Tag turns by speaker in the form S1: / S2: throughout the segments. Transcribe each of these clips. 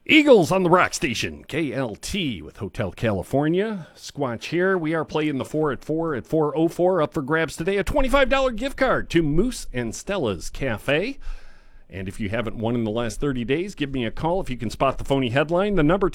S1: Eagles on the rock station, KLT with Hotel California. Squatch here. We are playing the 4 at 4 at 4:04. Up for grabs today, a $25 gift card to Moose and Stella's Cafe. And if you haven't won in the last 30 days, give me a call if you can spot the phony headline. The number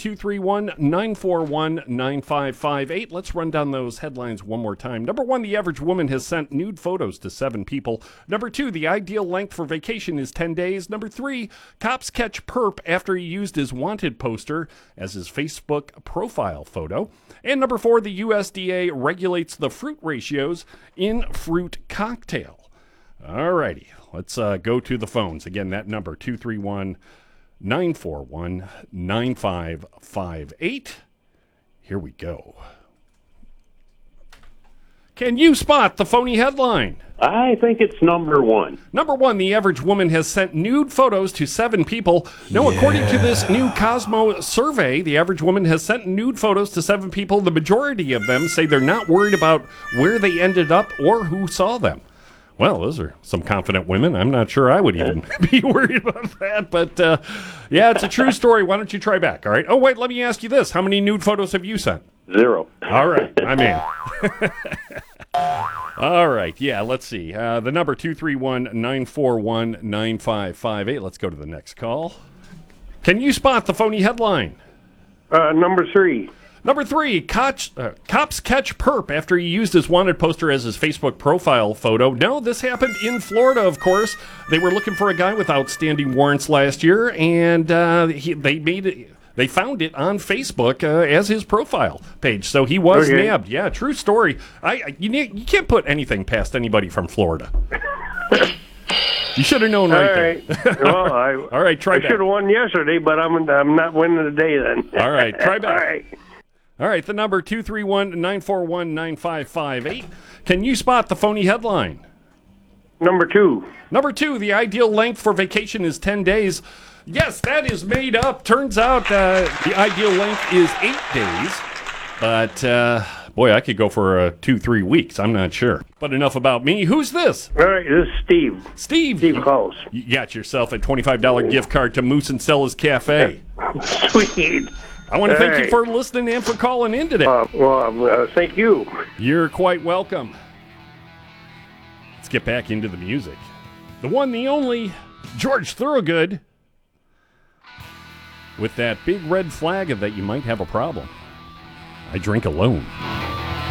S1: 231-941-9558. Let's run down those headlines one more time. Number 1, the average woman has sent nude photos to 7 people. Number 2, the ideal length for vacation is 10 days. Number 3, cops catch perp after he used his wanted poster as his Facebook profile photo. And number 4, the USDA regulates the fruit ratios in fruit cocktail. All righty. Let's go to the phones. Again, that number, 231-941-9558. Here we go. Can you spot the phony headline?
S2: I think it's number 1.
S1: Number 1, the average woman has sent nude photos to 7 people. No, according to this new Cosmo survey, the average woman has sent nude photos to 7 people. The majority of them say they're not worried about where they ended up or who saw them. Well, those are some confident women. I'm not sure I would even be worried about that. But, yeah, it's a true story. Why don't you try back, all right? Oh, wait, let me ask you this. How many nude photos have you sent?
S2: 0.
S1: All right, I'm in. All right, yeah, let's see. The number 231-941-9558. Let's go to the next call. Can you spot the phony headline?
S2: Number 3.
S1: Number 3, cops catch perp after he used his wanted poster as his Facebook profile photo. No, this happened in Florida, of course. They were looking for a guy with outstanding warrants last year, and they found it on Facebook as his profile page. So he was nabbed. Yeah, true story. You can't put anything past anybody from Florida. You should have known there.
S2: Well,
S1: all right, try back.
S2: I should have won yesterday, but I'm not winning today then.
S1: All right, try back.
S2: All right.
S1: All right, the number 231-941-9558. Can you spot the phony headline?
S2: Number 2.
S1: Number 2, the ideal length for vacation is 10 days. Yes, that is made up. Turns out the ideal length is 8 days. But, boy, I could go for 2-3 weeks. I'm not sure. But enough about me. Who's this?
S2: All right, this is Steve.
S1: Steve
S2: Close.
S1: You got yourself a $25 gift card to Moose and Stella's Cafe.
S2: Sweet.
S1: I want to thank you for listening and for calling in today.
S2: Thank you.
S1: You're quite welcome. Let's get back into the music. The one, the only, George Thorogood, with that big red flag of that you might have a problem. I drink alone.